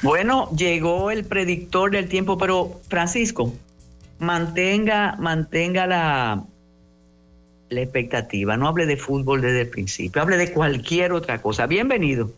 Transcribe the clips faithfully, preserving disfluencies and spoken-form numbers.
Bueno, llegó el predictor del tiempo, pero Francisco, mantenga, mantenga la, la expectativa. No hable de fútbol desde el principio, hable de cualquier otra cosa. Bienvenido.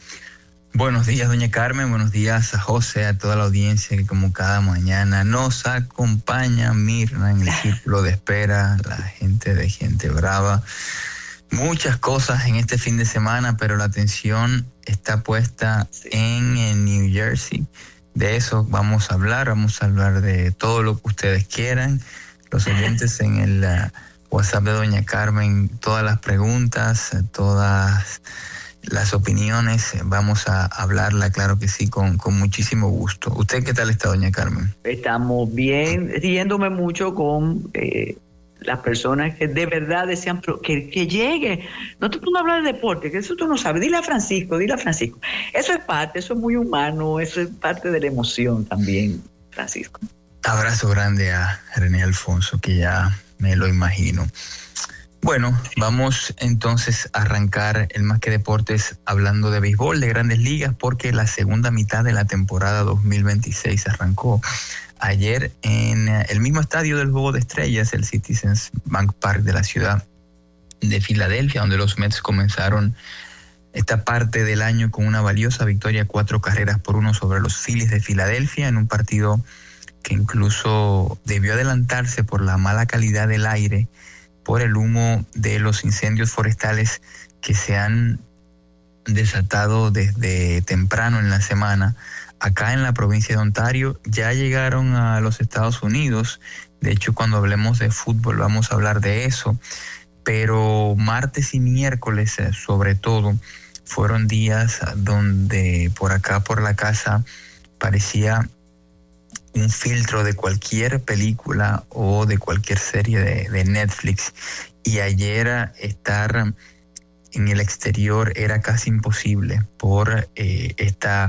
Buenos días, doña Carmen, buenos días a José, a toda la audiencia que como cada mañana nos acompaña. Mirna en el círculo de espera, la gente de Gente Brava. Muchas cosas en este fin de semana, pero la atención está puesta sí. en, en New Jersey. De eso vamos a hablar, vamos a hablar de todo lo que ustedes quieran. Los oyentes en el uh, WhatsApp de doña Carmen, todas las preguntas, todas las opiniones, vamos a hablarla, claro que sí, con, con muchísimo gusto. ¿Usted qué tal está, doña Carmen? Estamos bien, riéndome mucho con... Eh, las personas que de verdad desean que, que llegue. No te pongo a hablar de deporte, que eso tú no sabes. Dile a Francisco, dile a Francisco. Eso es parte, eso es muy humano, eso es parte de la emoción también, Francisco. Abrazo grande a René Alfonso, que ya me lo imagino. Bueno, vamos entonces a arrancar el Más que Deportes hablando de béisbol, de Grandes Ligas, porque la segunda mitad de la temporada dos mil veintiséis arrancó ayer en el mismo estadio del Juego de Estrellas, el Citizens Bank Park de la ciudad de Filadelfia, donde los Mets comenzaron esta parte del año con una valiosa victoria, cuatro carreras por uno sobre los Phillies de Filadelfia, en un partido que incluso debió adelantarse por la mala calidad del aire, por el humo de los incendios forestales que se han desatado desde temprano en la semana. Acá en la provincia de Ontario ya llegaron a los Estados Unidos. De hecho, cuando hablemos de fútbol vamos a hablar de eso. Pero martes y miércoles, sobre todo, fueron días donde por acá, por la casa, parecía un filtro de cualquier película o de cualquier serie de, de Netflix. Y ayer estar en el exterior era casi imposible por eh, esta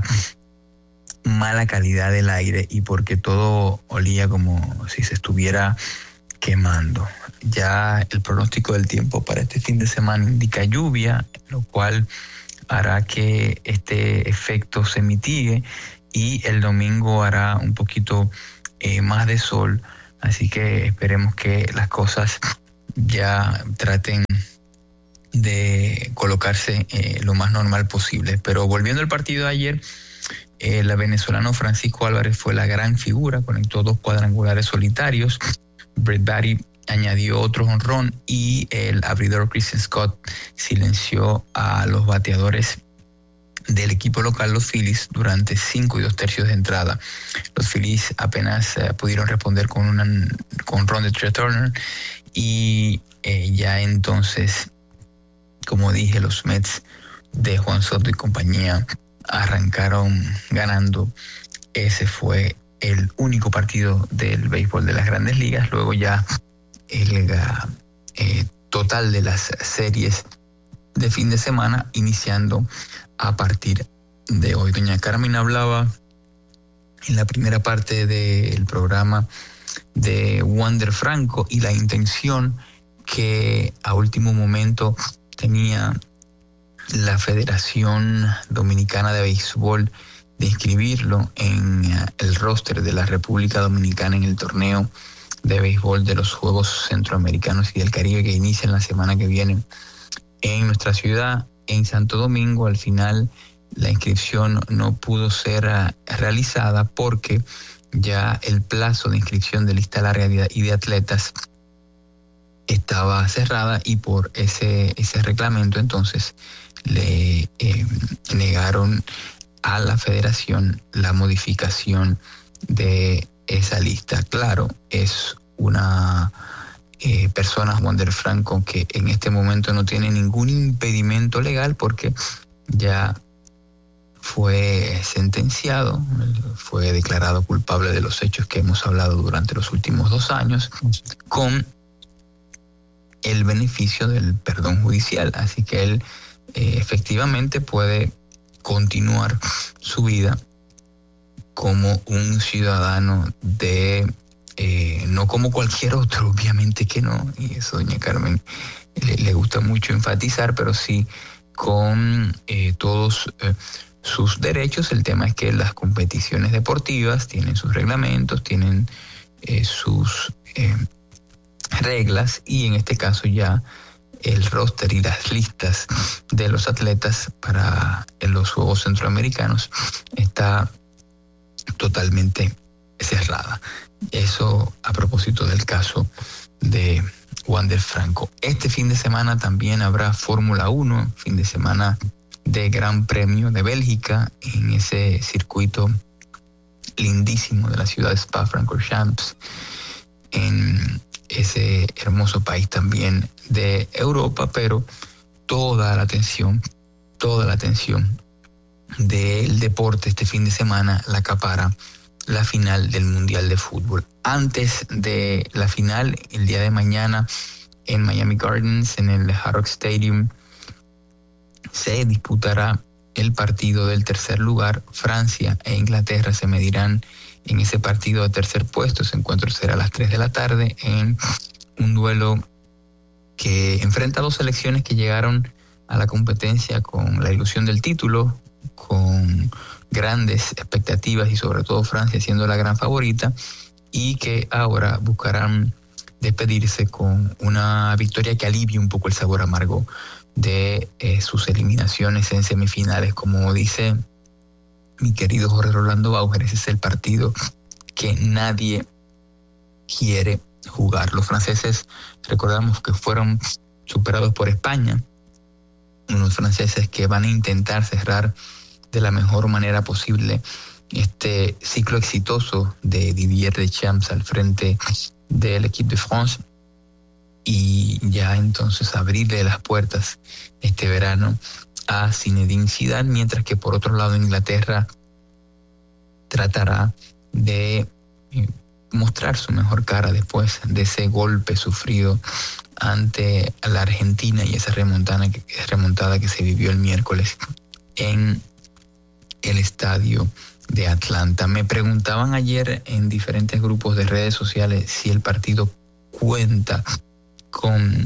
mala calidad del aire y porque todo olía como si se estuviera quemando. Ya el pronóstico del tiempo para este fin de semana indica lluvia, lo cual hará que este efecto se mitigue, y el domingo hará un poquito eh, más de sol, así que esperemos que las cosas ya traten de colocarse eh, lo más normal posible. Pero volviendo al partido de ayer, el venezolano Francisco Álvarez fue la gran figura, conectó dos cuadrangulares solitarios. Brett Baty añadió otro jonrón y el abridor Christian Scott silenció a los bateadores del equipo local, los Phillies, durante cinco y dos tercios de entrada. Los Phillies apenas eh, pudieron responder con un jonrón de Trea Turner y eh, ya entonces, como dije, los Mets de Juan Soto y compañía arrancaron ganando. Ese fue el único partido del béisbol de las Grandes Ligas. Luego ya el eh, total de las series de fin de semana iniciando a partir de hoy. Doña Carmen hablaba en la primera parte del programa de Wander Franco y la intención que a último momento tenía la Federación Dominicana de Béisbol de inscribirlo en el roster de la República Dominicana en el torneo de béisbol de los Juegos Centroamericanos y del Caribe que inician la semana que viene en nuestra ciudad, en Santo Domingo. Al final la inscripción no pudo ser realizada porque ya el plazo de inscripción de lista larga y de atletas estaba cerrada, y por ese, ese reglamento entonces le eh, negaron a la federación la modificación de esa lista. Claro, es una eh, persona, Wander Franco, que en este momento no tiene ningún impedimento legal porque ya fue sentenciado, fue declarado culpable de los hechos que hemos hablado durante los últimos dos años, con el beneficio del perdón judicial. Así que él eh, efectivamente puede continuar su vida como un ciudadano de, eh, no como cualquier otro, obviamente que no, y eso doña Carmen le, le gusta mucho enfatizar, pero sí con eh, todos eh, sus derechos. El tema es que las competiciones deportivas tienen sus reglamentos, tienen eh, sus eh, reglas, y en este caso ya el roster y las listas de los atletas para los Juegos Centroamericanos está totalmente cerrada. Eso a propósito del caso de Wander Franco. Este fin de semana también habrá Fórmula uno, fin de semana de Gran Premio de Bélgica, en ese circuito lindísimo de la ciudad de Spa-Francorchamps, en ese hermoso país también de Europa, pero toda la atención, toda la atención del deporte este fin de semana la acapara la final del Mundial de Fútbol. Antes de la final, el día de mañana en Miami Gardens, en el Hard Rock Stadium, se disputará el partido del tercer lugar. Francia e Inglaterra se medirán en ese partido de tercer puesto. Ese encuentro será a las tres de la tarde en un duelo que enfrenta a dos selecciones que llegaron a la competencia con la ilusión del título, con grandes expectativas, y sobre todo Francia siendo la gran favorita, y que ahora buscarán despedirse con una victoria que alivie un poco el sabor amargo de eh, sus eliminaciones en semifinales. Como dice mi querido Jorge Rolando Bauer, ese es el partido que nadie quiere jugar. Los franceses, recordamos que fueron superados por España, unos franceses que van a intentar cerrar de la mejor manera posible este ciclo exitoso de Didier Deschamps al frente del Equipe de France, y ya entonces abrirle las puertas este verano a Zinedine Zidane, mientras que por otro lado Inglaterra tratará de mostrar su mejor cara después de ese golpe sufrido ante la Argentina y esa remontada que, remontada que se vivió el miércoles en el estadio de Atlanta. Me preguntaban ayer en diferentes grupos de redes sociales si el partido cuenta con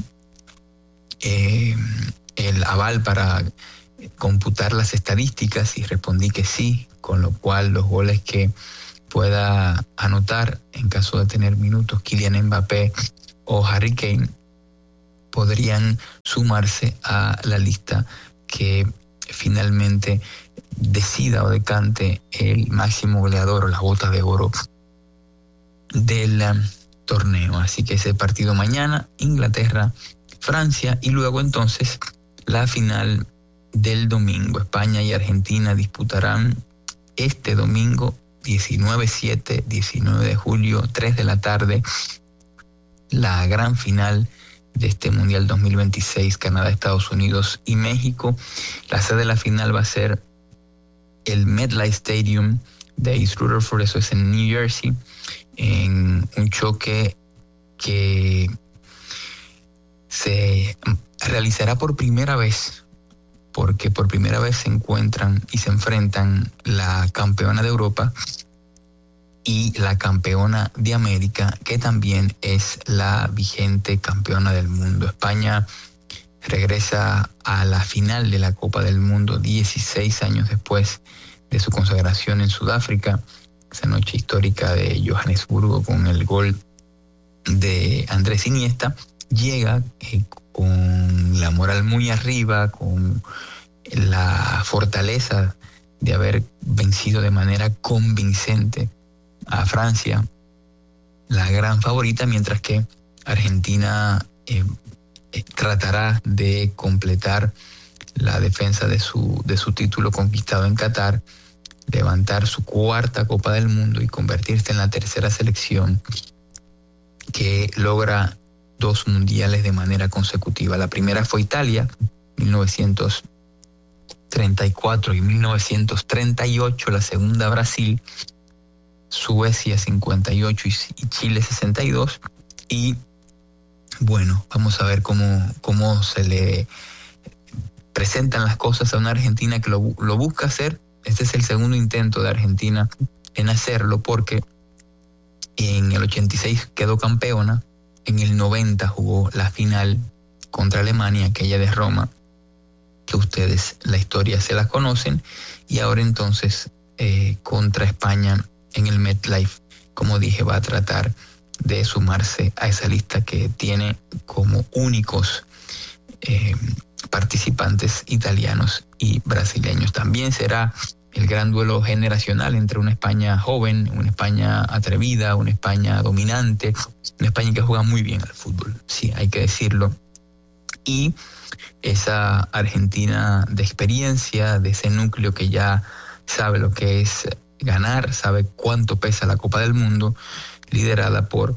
eh, el aval para computar las estadísticas, y respondí que sí, con lo cual los goles que pueda anotar en caso de tener minutos Kylian Mbappé o Harry Kane podrían sumarse a la lista que finalmente decida o decante el máximo goleador o la bota de oro del torneo. Así que ese partido mañana, Inglaterra, Francia, y luego entonces la final del domingo. España y Argentina disputarán este domingo diecinueve siete, diecinueve de julio, tres de la tarde, la gran final de este Mundial dos mil veintiséis, Canadá, Estados Unidos y México. La sede de la final va a ser el MetLife Stadium de East Rutherford, eso es en New Jersey, en un choque que se realizará por primera vez, porque por primera vez se encuentran y se enfrentan la campeona de Europa y la campeona de América, que también es la vigente campeona del mundo. España regresa a la final de la Copa del Mundo dieciséis años después de su consagración en Sudáfrica, esa noche histórica de Johannesburgo con el gol de Andrés Iniesta. Llega eh, con la moral muy arriba, con la fortaleza de haber vencido de manera convincente a Francia, la gran favorita, mientras que Argentina eh, eh, tratará de completar la defensa de su, de su título conquistado en Qatar, levantar su cuarta Copa del Mundo y convertirse en la tercera selección que logra dos mundiales de manera consecutiva. La primera fue Italia, mil novecientos treinta y cuatro y mil novecientos treinta y ocho, la segunda Brasil, Suecia cincuenta y ocho y Chile sesenta y dos, y bueno, vamos a ver cómo, cómo se le presentan las cosas a una Argentina que lo, lo busca hacer. Este es el segundo intento de Argentina en hacerlo, porque en el ochenta y seis quedó campeona, en el noventa jugó la final contra Alemania, aquella de Roma, que ustedes la historia se la conocen, y ahora entonces eh, contra España en el MetLife, como dije, va a tratar de sumarse a esa lista que tiene como únicos eh, participantes italianos y brasileños. También será el gran duelo generacional entre una España joven, una España atrevida, una España dominante, una España que juega muy bien al fútbol, sí, hay que decirlo, y esa Argentina de experiencia, de ese núcleo que ya sabe lo que es ganar, sabe cuánto pesa la Copa del Mundo, liderada por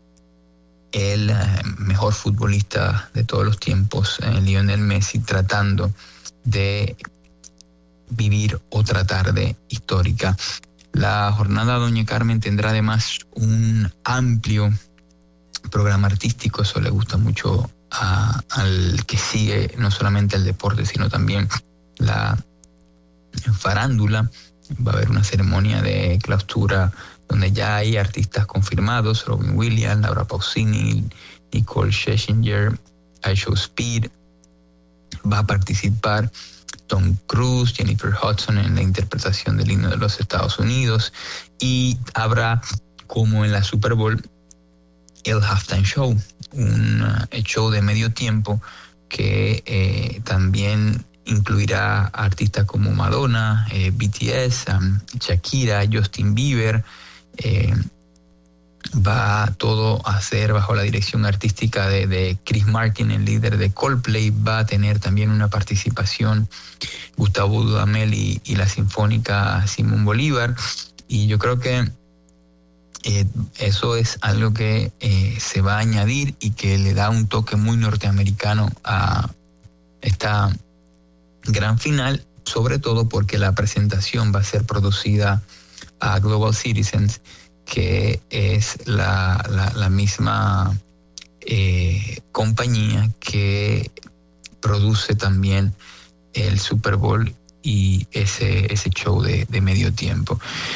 el mejor futbolista de todos los tiempos, Lionel Messi, tratando de vivir otra tarde histórica. La jornada, doña Carmen, tendrá además un amplio programa artístico. Eso le gusta mucho a, al que sigue no solamente el deporte, sino también la farándula. Va a haber una ceremonia de clausura donde ya hay artistas confirmados: Robin Williams, Laura Pausini, Nicole Scherzinger, Aisha Speed. Va a participar Tom Cruise, Jennifer Hudson en la interpretación del himno de los Estados Unidos, y habrá, como en la Super Bowl, el halftime show, un uh, show de medio tiempo que eh, también incluirá artistas como Madonna, eh, B T S, um, Shakira, Justin Bieber. Eh, va todo a ser bajo la dirección artística de, de Chris Martin, el líder de Coldplay. Va a tener también una participación Gustavo Dudamel y, y la sinfónica Simón Bolívar, y yo creo que eh, eso es algo que eh, se va a añadir y que le da un toque muy norteamericano a esta gran final, sobre todo porque la presentación va a ser producida a Global Citizens, que es la, la, la misma eh, compañía que produce también el Super Bowl y ese, ese show de, de medio tiempo.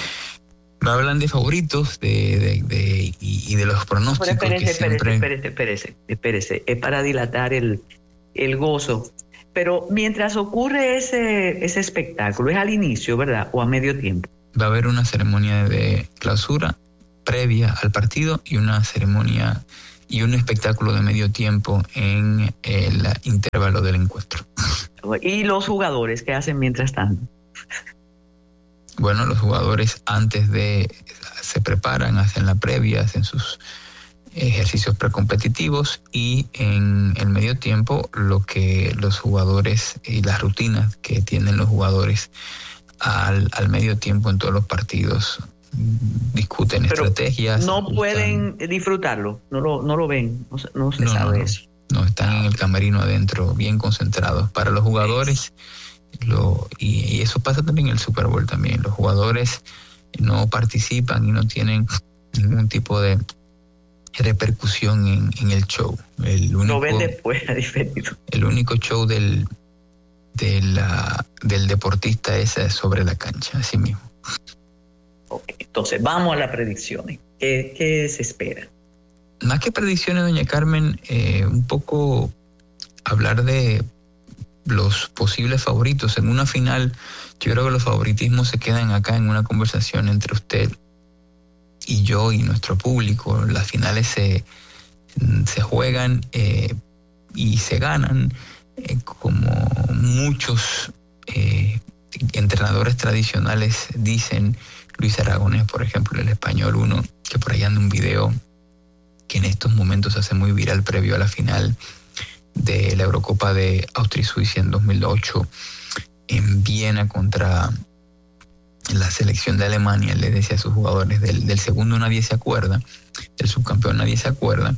Me hablan de favoritos de, de, de, y, y de los pronósticos. Pero espérese, que siempre... espérese, espérese, espérese, es para dilatar el, el gozo. Pero mientras ocurre ese, ese espectáculo, es al inicio, ¿verdad? O a medio tiempo. Va a haber una ceremonia de clausura previa al partido y una ceremonia y un espectáculo de medio tiempo en el intervalo del encuentro. ¿Y los jugadores qué hacen mientras tanto? Bueno, los jugadores antes de se preparan, hacen la previa, hacen sus ejercicios precompetitivos, y en el medio tiempo lo que los jugadores y las rutinas que tienen los jugadores al, al medio tiempo en todos los partidos, discuten Pero estrategias. No ajustan. pueden disfrutarlo, no lo, no lo ven, no, no se no, sabe no, eso. No, están en el camerino adentro, bien concentrados. Para los jugadores, lo, y, y eso pasa también en el Super Bowl también, los jugadores no participan y no tienen ningún tipo de repercusión en, en el show. El único, lo ven después, diferido. El único show del, de la, del deportista es sobre la cancha, así mismo. Okay, entonces vamos a las predicciones. ¿Qué, qué se espera? Más que predicciones, doña Carmen, eh, un poco hablar de los posibles favoritos. En una final, yo creo que los favoritismos se quedan acá en una conversación entre usted y yo y nuestro público. Las finales se, se juegan eh, y se ganan eh, como muchos eh, entrenadores tradicionales dicen. Luis Aragonés, por ejemplo, el Español uno, que por ahí anda un video que en estos momentos se hace muy viral previo a la final de la Eurocopa de Austria y Suiza en dos mil ocho en Viena contra la selección de Alemania. Le decía a sus jugadores, del, del segundo nadie se acuerda, del subcampeón nadie se acuerda,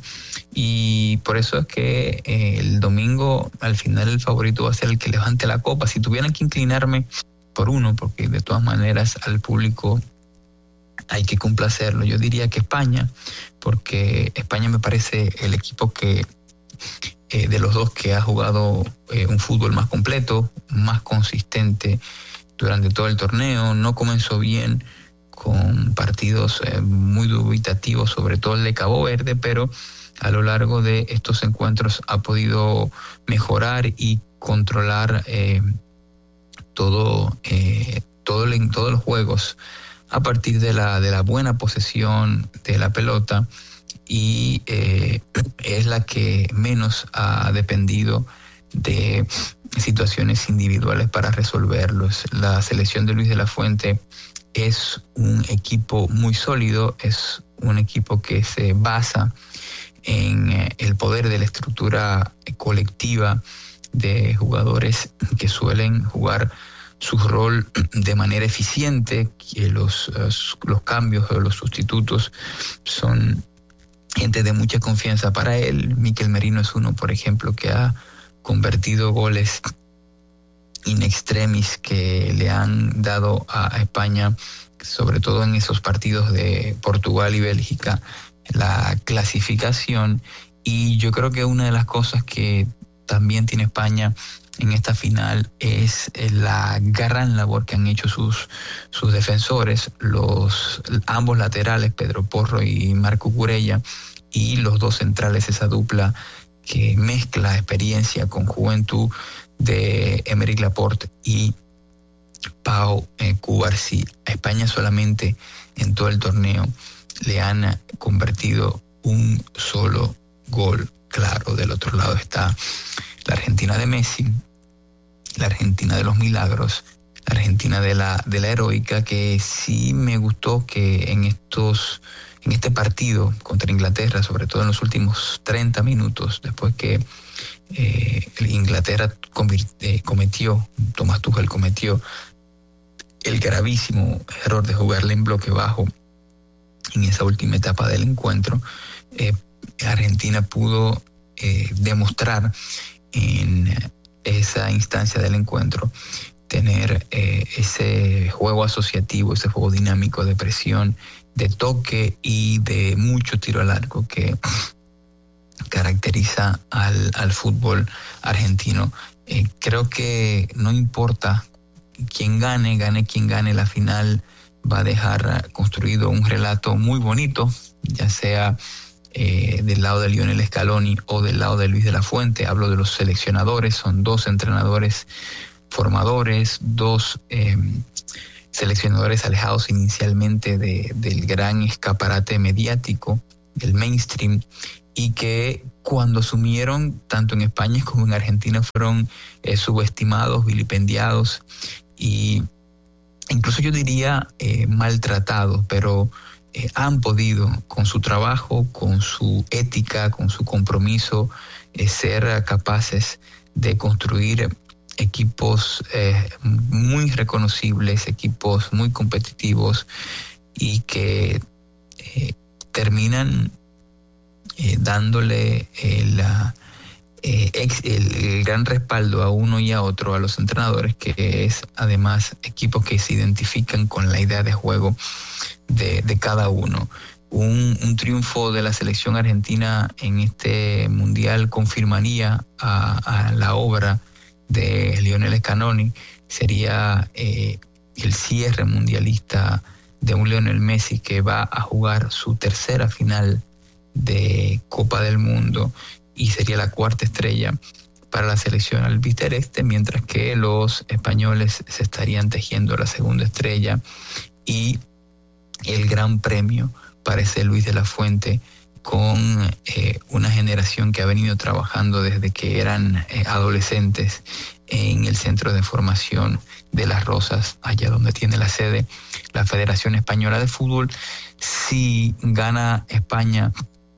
y por eso es que eh, el domingo al final el favorito va a ser el que levante la copa. Si tuvieran que inclinarme por uno, porque de todas maneras al público hay que complacerlo, yo diría que España, porque España me parece el equipo que eh, de los dos que ha jugado eh, un fútbol más completo, más consistente durante todo el torneo. No comenzó bien con partidos eh, muy dubitativos, sobre todo el de Cabo Verde, pero a lo largo de estos encuentros ha podido mejorar y controlar eh, todo eh, todo, en todos los juegos a partir de la, de la buena posesión de la pelota, y eh, es la que menos ha dependido de situaciones individuales para resolverlos. La selección de Luis de la Fuente es un equipo muy sólido, es un equipo que se basa en el poder de la estructura colectiva de jugadores que suelen jugar su rol de manera eficiente, que los, los cambios o los sustitutos son gente de mucha confianza para él. Mikel Merino es uno, por ejemplo, que ha convertido goles in extremis que le han dado a España, sobre todo en esos partidos de Portugal y Bélgica, la clasificación. Y yo creo que una de las cosas que también tiene España en esta final es la gran labor que han hecho sus, sus defensores, los ambos laterales, Pedro Porro y Marco Cucurella, y los dos centrales, esa dupla que mezcla experiencia con juventud de Aymeric Laporte y Pau eh, Cubarsí. A España solamente en todo el torneo le han convertido un solo gol. Claro, del otro lado está la Argentina de Messi, la Argentina de los milagros, la Argentina de la, de la heroica, que sí me gustó que en estos, en este partido contra Inglaterra, sobre todo en los últimos treinta minutos, después que eh, Inglaterra eh, cometió, Thomas Tuchel cometió el gravísimo error de jugarle en bloque bajo en esa última etapa del encuentro, eh, Argentina pudo eh, demostrar en esa instancia del encuentro tener eh, ese juego asociativo, ese juego dinámico de presión, de toque y de mucho tiro al arco que caracteriza al, al fútbol argentino. Eh, creo que no importa quién gane, gane quien gane, la final va a dejar construido un relato muy bonito, ya sea eh, del lado de Lionel Scaloni o del lado de Luis de la Fuente. Hablo de los seleccionadores, son dos entrenadores formadores, dos eh, seleccionadores alejados inicialmente de, del gran escaparate mediático, del mainstream, y que cuando asumieron, tanto en España como en Argentina, fueron eh, subestimados, vilipendiados y incluso yo diría eh, maltratados, pero eh, han podido con su trabajo, con su ética, con su compromiso, eh, ser capaces de construir equipos eh, muy reconocibles, equipos muy competitivos y que eh, terminan eh, dándole eh, la, eh, ex, el, el gran respaldo a uno y a otro, a los entrenadores, que es además equipos que se identifican con la idea de juego de, de cada uno. Un, un triunfo de la selección argentina en este mundial confirmaría a, a la obra de Lionel Scaloni, sería eh, el cierre mundialista de un Lionel Messi que va a jugar su tercera final de Copa del Mundo y sería la cuarta estrella para la selección albiceleste, mientras que los españoles se estarían tejiendo la segunda estrella y el gran premio para ese Luis de la Fuente, con eh, una generación que ha venido trabajando desde que eran eh, adolescentes en el Centro de Formación de Las Rosas, allá donde tiene la sede la Federación Española de Fútbol. Si gana España,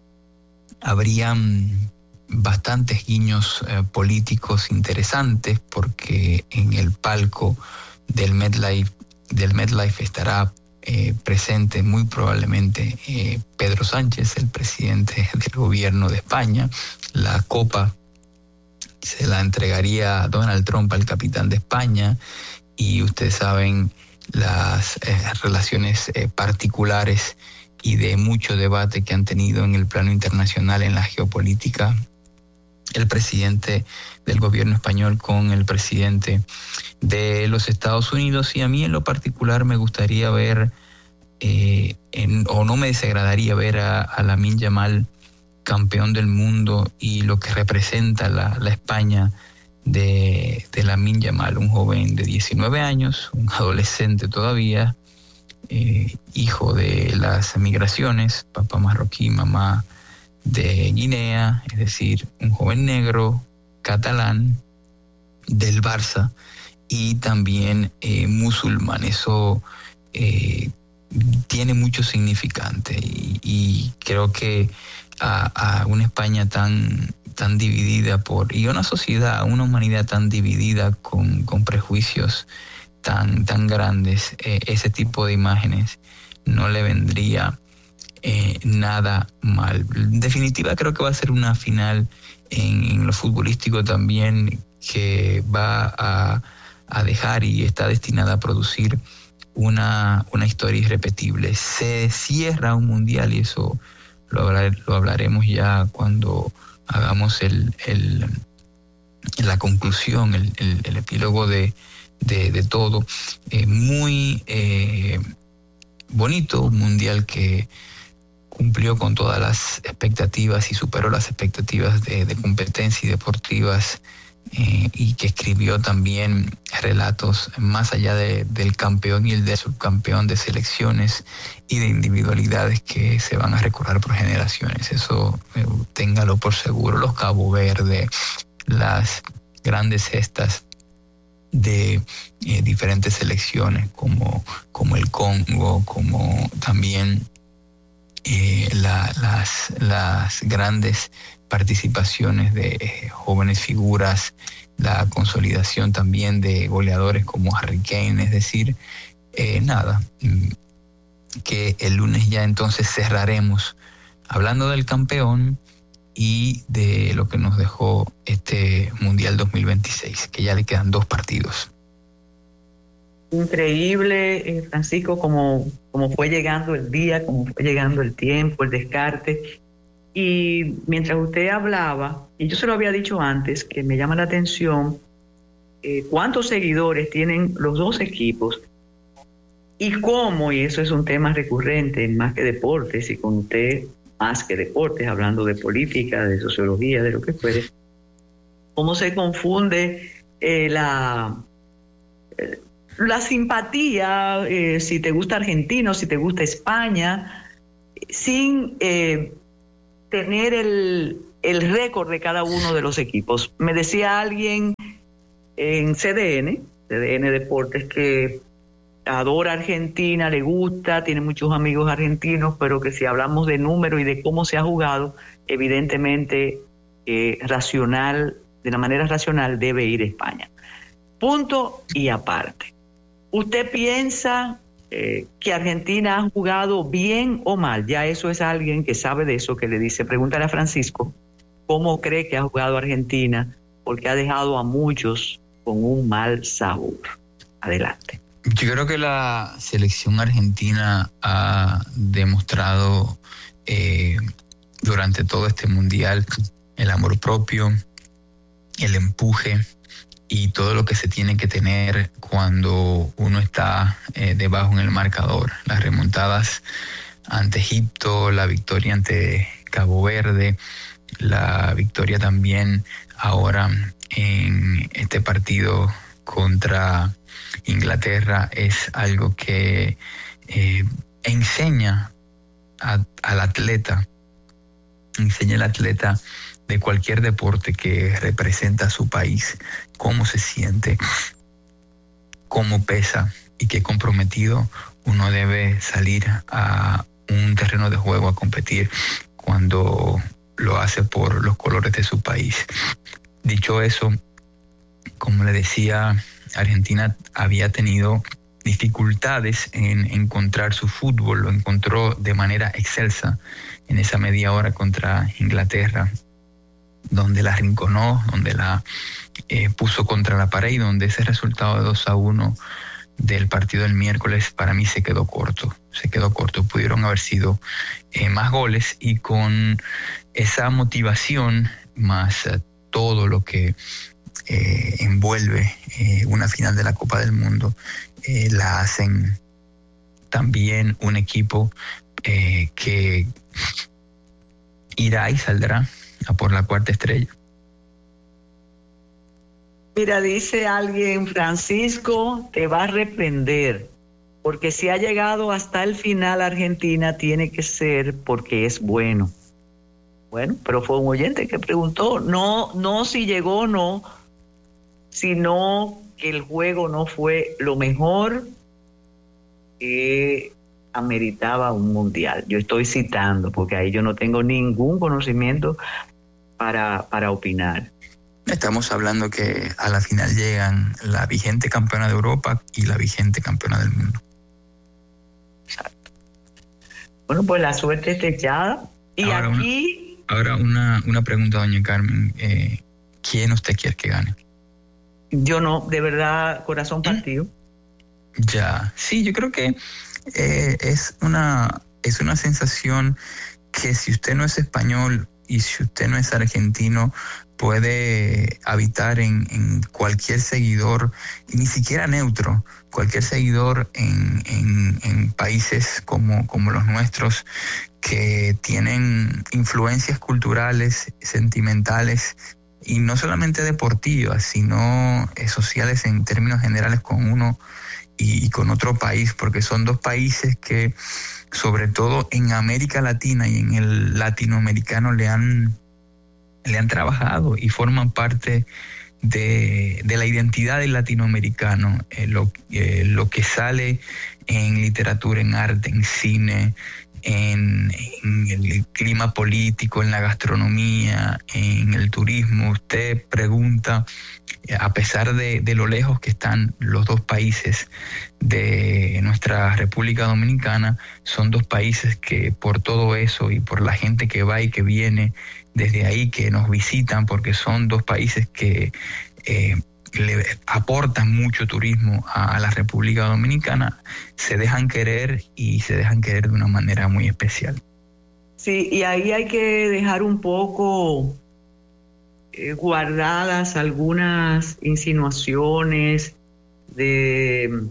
habrían bastantes guiños eh, políticos interesantes, porque en el palco del MetLife, del MetLife estará Eh, presente muy probablemente eh, Pedro Sánchez, el presidente del gobierno de España. La copa se la entregaría Donald Trump al capitán de España, y ustedes saben las eh, relaciones eh, particulares y de mucho debate que han tenido en el plano internacional, en la geopolítica, el presidente del gobierno español con el presidente de los Estados Unidos. Y a mí en lo particular me gustaría ver, eh, en, o no me desagradaría ver a, a Lamine Yamal campeón del mundo, y lo que representa la, la España de, de Lamine Yamal, un joven de diecinueve años, un adolescente todavía, eh, hijo de las migraciones, papá marroquí, mamá de Guinea, es decir, un joven negro, catalán, del Barça, y también eh, musulmán. Eso eh, tiene mucho significante, y, y creo que a, a una España tan, tan dividida por, y una sociedad, una humanidad tan dividida con, con prejuicios tan, tan grandes, eh, ese tipo de imágenes no le vendría eh, nada mal. En definitiva, creo que va a ser una final en, en lo futbolístico también, que va a, a dejar y está destinada a producir una, una historia irrepetible. Se cierra un mundial, y eso lo, hablar, lo hablaremos ya cuando hagamos el, el, la conclusión, el, el, el epílogo de, de, de todo. Eh, muy eh, bonito, un mundial que cumplió con todas las expectativas y superó las expectativas de, de competencia y deportivas, eh, y que escribió también relatos más allá de, del campeón y el del subcampeón, de selecciones y de individualidades que se van a recordar por generaciones. Eso eh, téngalo por seguro. Los Cabo Verde, las grandes gestas de eh, diferentes selecciones como, como el Congo, como también eh, la, las, las grandes participaciones de eh, jóvenes figuras, la consolidación también de goleadores como Harry Kane. Es decir, eh, nada, que el lunes ya entonces cerraremos hablando del campeón y de lo que nos dejó este Mundial dos mil veintiséis, que ya le quedan dos partidos. Increíble, eh, Francisco, como, como fue llegando el día, como fue llegando el tiempo, el descarte. Y mientras usted hablaba, y yo se lo había dicho antes, que me llama la atención eh, cuántos seguidores tienen los dos equipos y cómo, y eso es un tema recurrente en Más que Deportes, y con usted Más que Deportes, hablando de política, de sociología, de lo que fuere, cómo se confunde eh, la, eh, la simpatía, eh, si te gusta Argentina o si te gusta España, sin eh, tener el, el récord de cada uno de los equipos. Me decía alguien en C D N, C D N Deportes, que adora Argentina, le gusta, tiene muchos amigos argentinos, pero que si hablamos de número y de cómo se ha jugado, evidentemente eh, racional, de la manera racional debe ir a España. Punto y aparte. ¿Usted piensa eh, que Argentina ha jugado bien o mal? Ya eso es alguien que sabe de eso, que le dice, pregúntale a Francisco, ¿cómo cree que ha jugado Argentina? Porque ha dejado a muchos con un mal sabor. Adelante. Yo creo que la selección argentina ha demostrado eh, durante todo este mundial el amor propio, el empuje y todo lo que se tiene que tener cuando uno está eh, debajo en el marcador. Las remontadas ante Egipto, la victoria ante Cabo Verde, la victoria también ahora en este partido contra Inglaterra, es algo que eh, enseña a, al atleta, enseña al atleta de cualquier deporte que representa a su país, cómo se siente, cómo pesa y qué comprometido uno debe salir a un terreno de juego a competir cuando lo hace por los colores de su país. Dicho eso, como le decía, Argentina había tenido dificultades en encontrar su fútbol, lo encontró de manera excelsa en esa media hora contra Inglaterra, donde la arrinconó, donde la eh, puso contra la pared, y donde ese resultado de dos a uno del partido del miércoles para mí se quedó corto, se quedó corto. Pudieron haber sido eh, más goles, y con esa motivación más eh, todo lo que eh, envuelve eh, una final de la Copa del Mundo, eh, la hacen también un equipo eh, que irá y saldrá a por la cuarta estrella. Mira, dice alguien, Francisco te va a reprender, porque si ha llegado hasta el final Argentina tiene que ser porque es bueno. Bueno, pero fue un oyente que preguntó, no, no si llegó o no, sino que el juego no fue lo mejor que ameritaba un mundial. Yo estoy citando, porque ahí yo no tengo ningún conocimiento para, para opinar. Estamos hablando que a la final llegan la vigente campeona de Europa y la vigente campeona del mundo. Exacto. Bueno, pues la suerte está echada. Y ahora aquí... Una, ahora una, una pregunta, doña Carmen. Eh, ¿Quién usted quiere que gane? Yo no, de verdad, corazón partido. Ya, sí, yo creo que eh, es una es una sensación que si usted no es español y si usted no es argentino, puede habitar en, en cualquier seguidor, y ni siquiera neutro, cualquier seguidor en, en, en países como, como los nuestros, que tienen influencias culturales, sentimentales, y no solamente deportivas, sino eh, sociales en términos generales con uno y, y con otro país, porque son dos países que, sobre todo en América Latina y en el latinoamericano, le han, le han trabajado y forman parte de, de la identidad del latinoamericano, eh, lo, eh, lo que sale en literatura, en arte, en cine, En, en el clima político, en la gastronomía, en el turismo. Usted pregunta, a pesar de, de lo lejos que están los dos países de nuestra República Dominicana, son dos países que por todo eso y por la gente que va y que viene desde ahí, que nos visitan, porque son dos países que eh, le aportan mucho turismo a la República Dominicana, se dejan querer y se dejan querer de una manera muy especial. Sí, y ahí hay que dejar un poco eh, guardadas algunas insinuaciones de,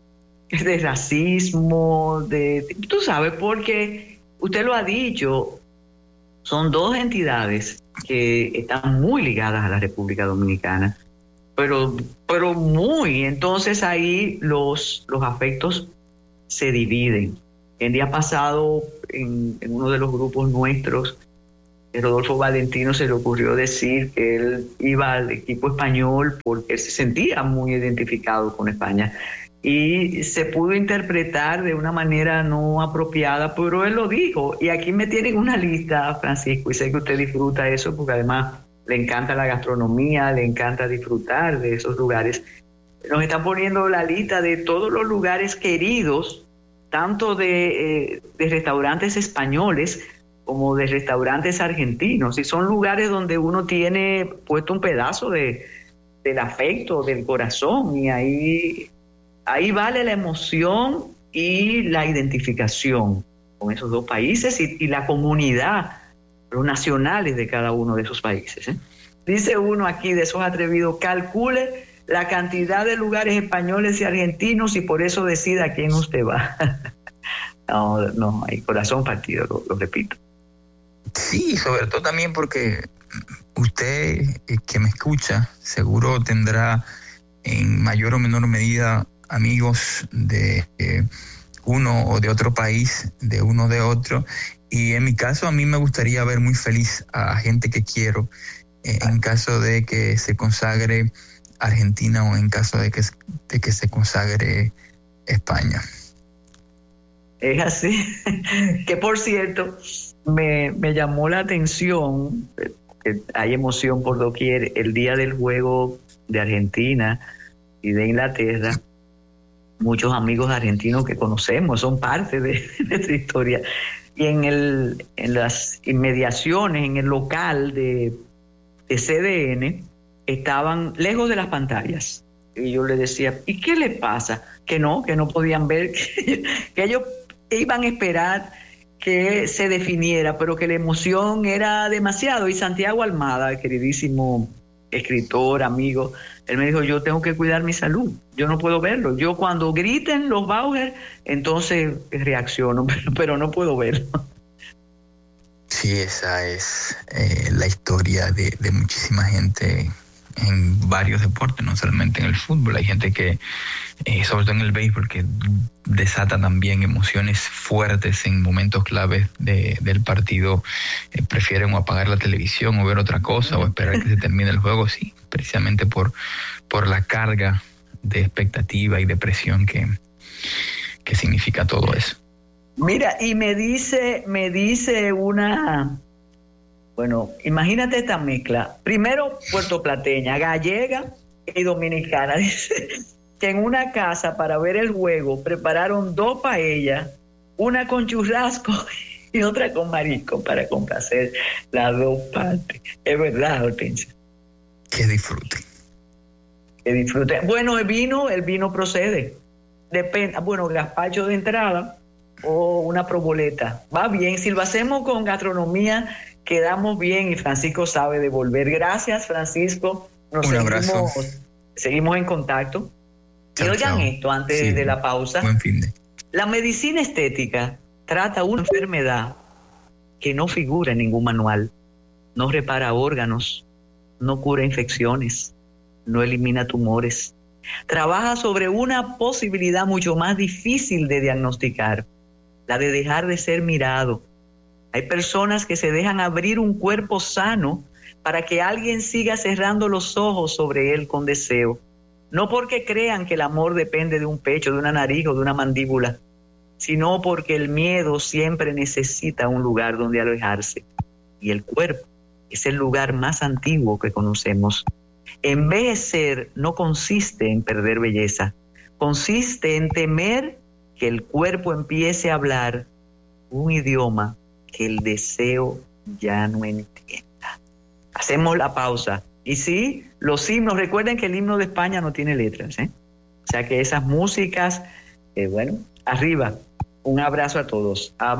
de racismo, de, tú sabes, porque usted lo ha dicho, son dos entidades que están muy ligadas a la República Dominicana, pero, pero muy, entonces ahí los, los afectos se dividen. El día pasado, en, en uno de los grupos nuestros, Rodolfo Valentino se le ocurrió decir que él iba al equipo español porque él se sentía muy identificado con España. Y se pudo interpretar de una manera no apropiada, pero él lo dijo. Y aquí me tienen una lista, Francisco, y sé que usted disfruta eso porque además le encanta la gastronomía, le encanta disfrutar de esos lugares. Nos están poniendo la lista de todos los lugares queridos, tanto de, eh, de restaurantes españoles como de restaurantes argentinos. Y son lugares donde uno tiene puesto un pedazo de, del afecto, del corazón, y ahí, ahí vale la emoción y la identificación con esos dos países y, y la comunidad, los nacionales de cada uno de esos países, ¿eh? Dice uno aquí de esos atrevidos, calcule la cantidad de lugares españoles y argentinos y por eso decida a quién usted va. no, no, hay corazón partido, lo, lo repito. Sí, sobre todo también porque usted eh, que me escucha seguro tendrá en mayor o menor medida amigos de eh, uno o de otro país, de uno o de otro. Y en mi caso, a mí me gustaría ver muy feliz a gente que quiero, eh, en caso de que se consagre Argentina o en caso de que, de que se consagre España. Es así. Que por cierto, me, me llamó la atención, que hay emoción por doquier, el día del juego de Argentina y de Inglaterra. Muchos amigos argentinos que conocemos son parte de, de nuestra historia. Y en, el, en las inmediaciones, en el local de, de C D N, estaban lejos de las pantallas. Y yo les decía, ¿y qué les pasa? Que no, que no podían ver, que, que ellos iban a esperar que se definiera, pero que la emoción era demasiado. Y Santiago Almada, queridísimo escritor, amigo, él me dijo, yo tengo que cuidar mi salud, yo no puedo verlo. Yo cuando griten los Bauer, entonces reacciono, pero, pero no puedo verlo. Sí, esa es eh, la historia de, de muchísima gente en varios deportes, no solamente en el fútbol. Hay gente que, eh, sobre todo en el béisbol, que desata también emociones fuertes en momentos claves de, del partido. Eh, prefieren o apagar la televisión o ver otra cosa o esperar que se termine el juego, sí, precisamente por, por la carga de expectativa y de presión que, que significa todo eso. Mira, y me dice, me dice una... Bueno, imagínate esta mezcla. Primero, puertoplateña, gallega y dominicana. Dice que en una casa para ver el juego prepararon dos paellas, una con churrasco y otra con marisco para complacer las dos partes. Es verdad, Hortensia. Que disfruten. Que disfruten. Bueno, el vino, el vino procede. Depende, bueno, gazpacho de entrada o una proboleta. Va bien. Si lo hacemos con gastronomía, quedamos bien y Francisco sabe devolver. Gracias, Francisco. Nos Un seguimos, abrazo. Seguimos en contacto. Chao, y oigan chao. esto antes Sí, de la pausa. Buen fin de. La medicina estética trata una enfermedad que no figura en ningún manual. No repara órganos, no cura infecciones, no elimina tumores. Trabaja sobre una posibilidad mucho más difícil de diagnosticar, la de dejar de ser mirado. Hay personas que se dejan abrir un cuerpo sano para que alguien siga cerrando los ojos sobre él con deseo. No porque crean que el amor depende de un pecho, de una nariz o de una mandíbula, sino porque el miedo siempre necesita un lugar donde alojarse. Y el cuerpo es el lugar más antiguo que conocemos. Envejecer no consiste en perder belleza, consiste en temer que el cuerpo empiece a hablar un idioma que el deseo ya no entienda. Hacemos la pausa. Y sí, los himnos, recuerden que el himno de España no tiene letras, ¿eh? O sea que esas músicas, eh, bueno, arriba. Un abrazo a todos. Abajo.